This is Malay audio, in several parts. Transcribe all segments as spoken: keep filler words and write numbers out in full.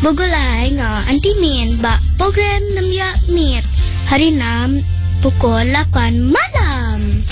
Bergulai nga Auntie Min bak program Nambia Mit hari enam pukul lapan malam.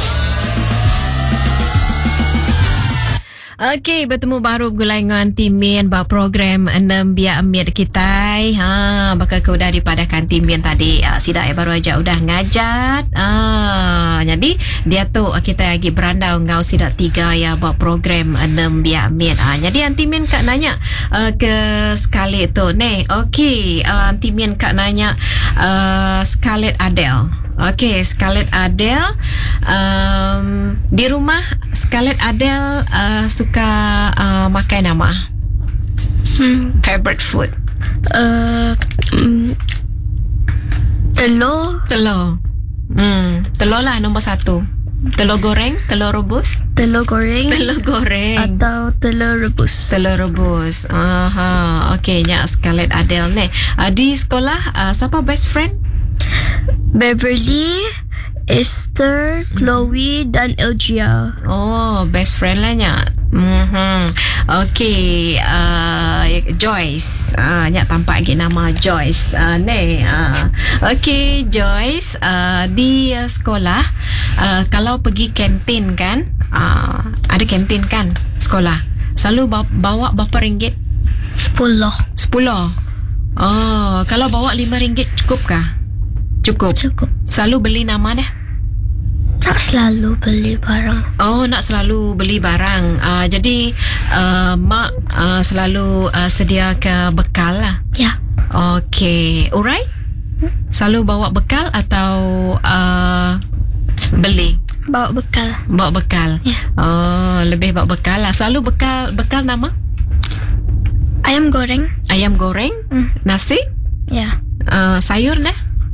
Okey, bertemu baru bergulai dengan Auntie Min bah program enam biar amir kita. Ha, bakal ke udah dipadahkan Auntie Min tadi. Ha, sidak ya baru aja udah ngajat. Ha, jadi dia tu kita lagi berandau ngau sidak tiga ya bah program enam biar amir. Ha, jadi Auntie Min kak nanya uh, ke sekali tu. Nih, okey, uh, Auntie Min kak nanya uh, Scarlett Adele. Okey, Scarlett Adele um, di rumah Scarlett Adele uh, suka uh, makan apa? Hmm. Favorite food? Uh, um, telur. Telur. Hmm, telur lah nombor satu. Telur goreng, telur rebus, Telur goreng. telur goreng Atau telur rebus. telur rebus. Aha, okey, nya Scarlett Adele ni. Uh, di sekolah uh, siapa best friend? Beverly, Esther, Chloe dan Elgia. Oh, best friend lah nya. Mm-hmm. Okay, uh, Joyce. Ah, uh, nyak tampak lagi nama Joyce. Uh, ni. Uh. Okay, Joyce. Uh, di uh, sekolah, uh, kalau pergi kantin kan, uh, ada kantin kan sekolah. Selalu bawa, bawa berapa ringgit? Sepuluh. Sepuluh. Oh, kalau bawa lima ringgit cukup kah? Cukup. Cukup. Selalu beli nama dah. Nak selalu beli barang. Oh, nak selalu beli barang. Uh, jadi uh, mak uh, selalu uh, sedia ke bekal lah. Ya. Okey, alright. Selalu bawa bekal atau uh, beli? Bawa bekal. Bawa bekal. Ya. Oh, lebih bawa bekal lah. Selalu bekal bekal nama? Ayam goreng. Ayam goreng, Hmm. nasi, Ya. uh, sayur dah.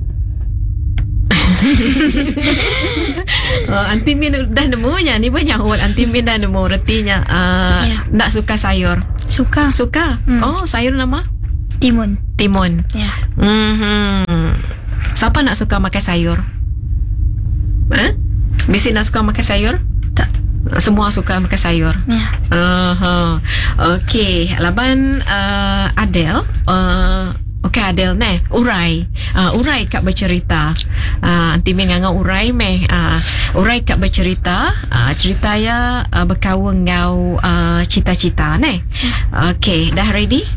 uh, Auntie Min dah nemunya ni banyak orang Auntie Min dah nemu retinya. Uh, Ya. Nak suka sayur. Suka. Suka. Hmm. Oh, sayur nama? Timun. Timun. Ya. Hmm. Siapa nak suka makan sayur? Eh? Mesti nak suka makan sayur? Tak. Semua suka makan sayur. Ya. Uh-huh. Okey, laban uh, Adele. Uh, Okey, Adele ni urai. Uh, urai kak bercerita. Uh, Auntie Min nganga urai meh. Uh, urai kak bercerita. Uh, cerita ya uh, berkawin ngau uh, cita-cita ni. Okey, dah ready?